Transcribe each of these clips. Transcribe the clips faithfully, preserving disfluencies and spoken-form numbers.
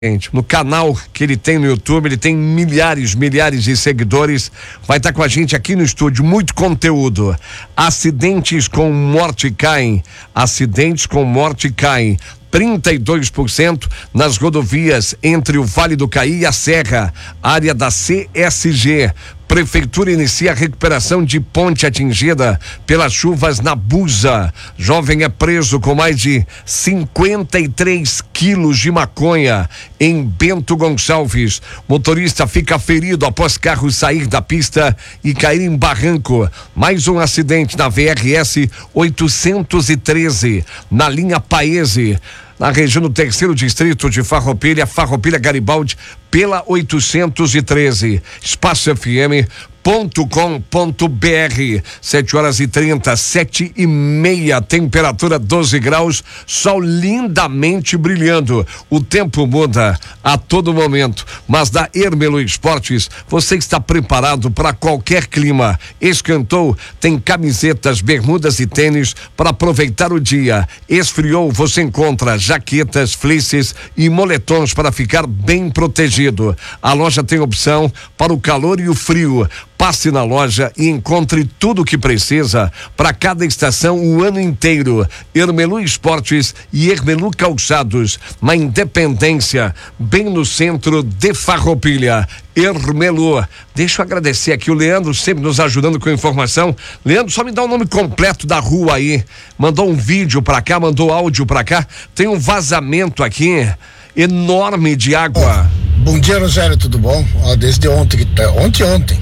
no canal que ele tem no YouTube, ele tem milhares, milhares de seguidores, vai estar com a gente aqui no estúdio, muito conteúdo. Acidentes com morte caem, acidentes com morte caem, trinta e dois por cento nas rodovias entre o Vale do Caí e a Serra, área da C S G. Prefeitura inicia a recuperação de ponte atingida pelas chuvas na Busa. Jovem é preso com mais de cinquenta e três quilos de maconha em Bento Gonçalves. Motorista fica ferido após carro sair da pista e cair em barranco. Mais um acidente na V R S oitocentos e treze, na linha Paese, na região do terceiro distrito de Farroupilha, Farroupilha Garibaldi, pela oitocentos e treze. Espaço F M ponto com ponto B R, sete horas e trinta, sete e meia, temperatura doze graus, sol lindamente brilhando. O tempo muda a todo momento, mas da Ermelo Esportes você está preparado para qualquer clima. Esquentou, tem camisetas, bermudas e tênis para aproveitar o dia. Esfriou, você encontra jaquetas, fleeces e moletons para ficar bem protegido. A loja tem opção para o calor e o frio. Passe na loja e encontre tudo o que precisa para cada estação o ano inteiro. Ermelo Esportes e Ermelo Calçados, na Independência, bem no centro de Farroupilha. Ermelo. Deixa eu agradecer aqui o Leandro, sempre nos ajudando com informação. Leandro, só me dá o nome completo da rua aí. Mandou um vídeo pra cá, mandou áudio pra cá. Tem um vazamento aqui enorme de água. Bom dia, Rogério, tudo bom? Ó, desde ontem, ontem, ontem.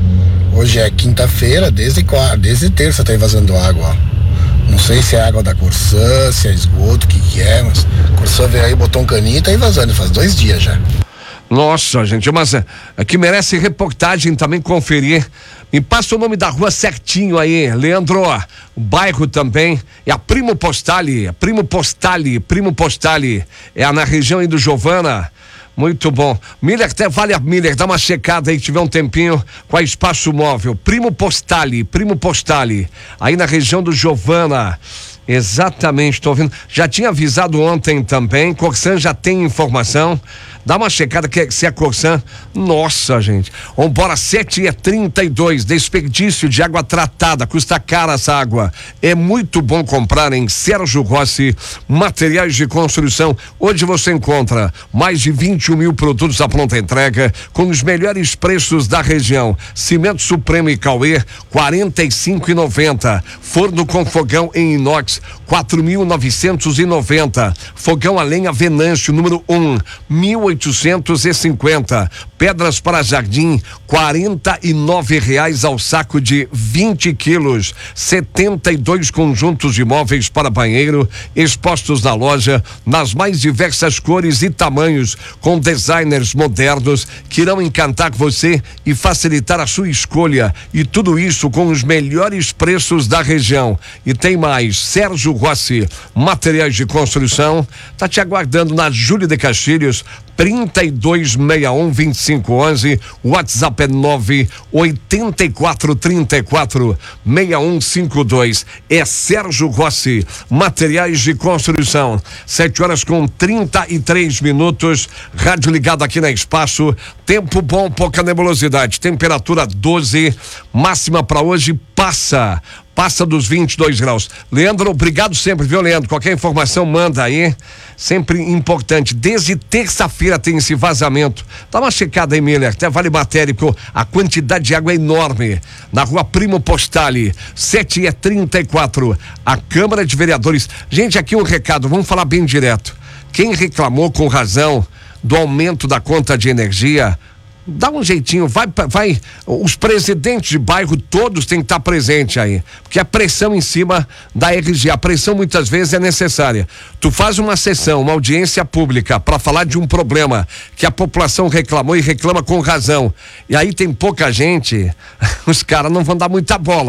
Hoje é quinta-feira, desde, desde terça tá vazando água, ó. Não sei se é água da Corsã, se é esgoto, o que que é, mas a Corsã veio aí, botou um caninho e tá aí vazando, faz dois dias já. Nossa, gente, mas é, que merece reportagem também conferir. Me passa o nome da rua certinho aí, Leandro. O bairro também é a Primo Postali, a Primo Postali, Primo Postali. É na região aí do Giovana. Muito bom. Miller, até vale a Miller, dá uma checada aí que tiver um tempinho com a Espaço Móvel. Primo Postali, Primo Postali. Aí na região do Giovana. Exatamente, estou ouvindo. Já tinha avisado ontem também. Corsan já tem informação. Dá uma checada que se é Corsan. Nossa, gente. Vambora, sete e trinta e dois. Desperdício de água tratada. Custa cara essa água. É muito bom comprar em Sérgio Rossi Materiais de Construção. Hoje você encontra mais de vinte e um mil produtos à pronta entrega com os melhores preços da região. Cimento Supremo e Cauê, quarenta e cinco reais e noventa centavos. Forno com fogão em inox, quatro mil novecentos e noventa. Fogão a lenha Venâncio, número um, mil oitocentos e cinquenta. Pedras para jardim, quarenta e nove reais ao saco de vinte quilos. setenta e dois conjuntos de móveis para banheiro expostos na loja nas mais diversas cores e tamanhos, com designers modernos que irão encantar você e facilitar a sua escolha, e tudo isso com os melhores preços da região. E tem mais, Sérgio Rossi Materiais de Construção tá te aguardando na Júlio de Castilhos, trinta e dois, sessenta e um, vinte e cinco, onze. O WhatsApp é nove oito quatro, trinta e quatro, sessenta e um cinquenta e dois. É Sérgio Rossi Materiais de Construção. sete horas com trinta e três minutos. Rádio ligado aqui na Espaço. Tempo bom, pouca nebulosidade. Temperatura doze. Máxima para hoje passa. Passa dos vinte e dois graus. Leandro, obrigado sempre, viu, Leandro? Qualquer informação, manda aí. Sempre importante. Desde terça-feira tem esse vazamento. Dá uma checada aí, Miller. Até vale matéria, porque a quantidade de água é enorme. Na rua Primo Postali, sete e trinta e quatro. A Câmara de Vereadores. Gente, aqui um recado, vamos falar bem direto. Quem reclamou com razão do aumento da conta de energia, dá um jeitinho, vai, vai, os presidentes de bairro todos têm que estar presentes aí, porque a pressão em cima da R G, a pressão muitas vezes é necessária. Tu faz uma sessão, uma audiência pública para falar de um problema que a população reclamou e reclama com razão, e aí tem pouca gente, os caras não vão dar muita bola.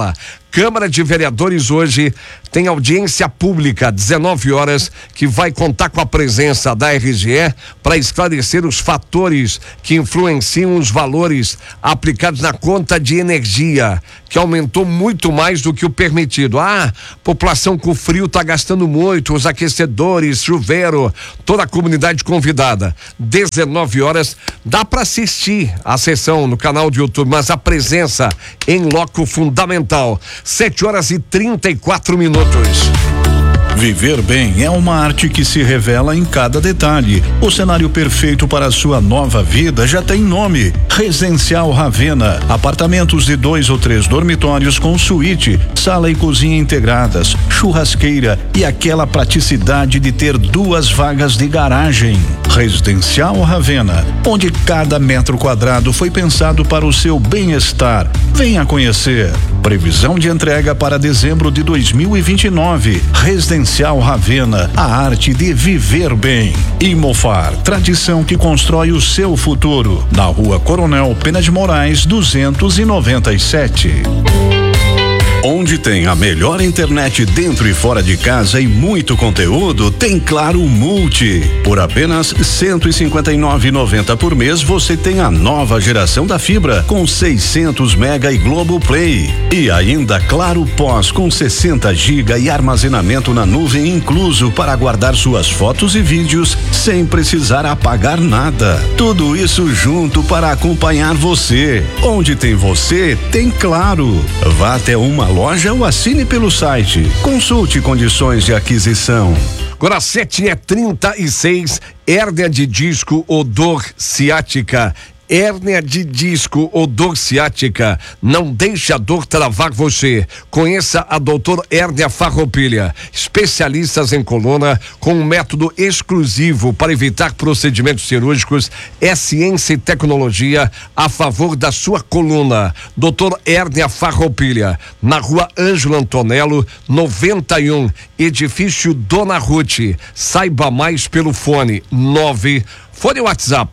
Câmara de Vereadores hoje tem audiência pública, dezenove horas, que vai contar com a presença da R G E para esclarecer os fatores que influenciam os valores aplicados na conta de energia, que aumentou muito mais do que o permitido. Ah, população com frio está gastando muito, os aquecedores, chuveiro, toda a comunidade convidada. dezenove horas, dá para assistir a sessão no canal de YouTube, mas a presença em loco fundamental. sete horas e trinta e quatro minutos. Viver bem é uma arte que se revela em cada detalhe. O cenário perfeito para a sua nova vida já tem nome: Residencial Ravena. Apartamentos de dois ou três dormitórios com suíte, sala e cozinha integradas, churrasqueira e aquela praticidade de ter duas vagas de garagem. Residencial Ravena, onde cada metro quadrado foi pensado para o seu bem-estar. Venha conhecer. Previsão de entrega para dezembro de dois mil e vinte e nove. Residencial Ravena, a arte de viver bem. Imofar, tradição que constrói o seu futuro. Na Rua Coronel Pena de Moraes, duzentos e noventa e sete. Onde tem a melhor internet dentro e fora de casa e muito conteúdo, tem Claro Multi. Por apenas cento e cinquenta e nove reais e noventa centavos por mês, você tem a nova geração da fibra com seiscentos mega e Globo Play. E ainda Claro Pós com sessenta gigas e armazenamento na nuvem incluso para guardar suas fotos e vídeos sem precisar apagar nada. Tudo isso junto para acompanhar você. Onde tem você, tem Claro. Vá até uma loja ou assine pelo site. Consulte condições de aquisição. Agora sete é trinta e seis, hérnia de disco ou dor ciática. Hérnia de disco ou dor ciática, não deixe a dor travar você. Conheça a doutor Hérnia Farroupilha, especialistas em coluna com um método exclusivo para evitar procedimentos cirúrgicos. É ciência e tecnologia a favor da sua coluna. doutor Hérnia Farroupilha, na Rua Ângelo Antonello, noventa e um, edifício Dona Ruth. Saiba mais pelo fone nove, fone WhatsApp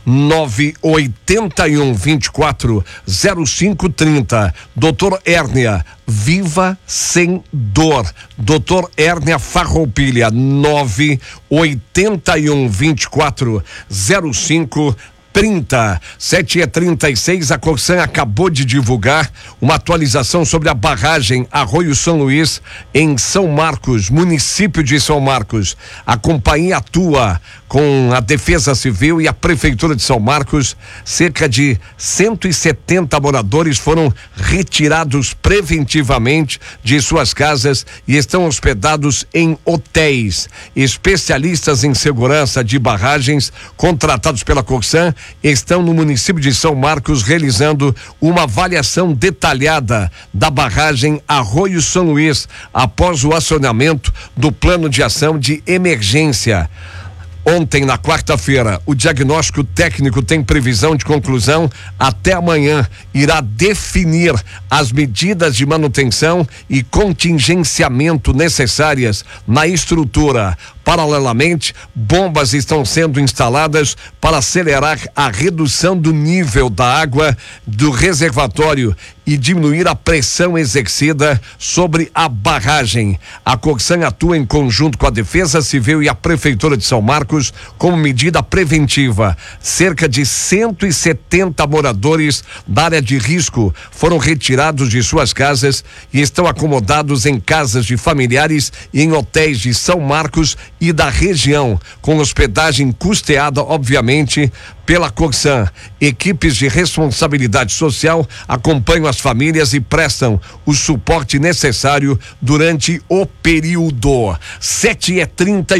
nove oito um, vinte e quatro, zero cinco trinta. doutor Hérnia, viva sem dor. doutor Hérnia Farroupilha, nove oito um, vinte e quatro, zero cinco trinta. sete e trinta e seis, a Corsan acabou de divulgar uma atualização sobre a barragem Arroio São Luís em São Marcos, município de São Marcos. A companhia atua com a Defesa Civil e a Prefeitura de São Marcos. Cerca de cento e setenta moradores foram retirados preventivamente de suas casas e estão hospedados em hotéis. Especialistas em segurança de barragens, contratados pela Corsan, estão no município de São Marcos realizando uma avaliação detalhada da barragem Arroio São Luís após o acionamento do plano de ação de emergência. Ontem, na quarta-feira, o diagnóstico técnico tem previsão de conclusão até amanhã. Irá definir as medidas de manutenção e contingenciamento necessárias na estrutura. Paralelamente, bombas estão sendo instaladas para acelerar a redução do nível da água do reservatório e diminuir a pressão exercida sobre a barragem. A Corsan atua em conjunto com a Defesa Civil e a Prefeitura de São Marcos como medida preventiva. Cerca de cento e setenta moradores da área de risco foram retirados de suas casas e estão acomodados em casas de familiares e em hotéis de São Marcos e da região, com hospedagem custeada, obviamente, pela Corsan. Equipes de responsabilidade social acompanham as famílias e prestam o suporte necessário durante o período. sete e trinta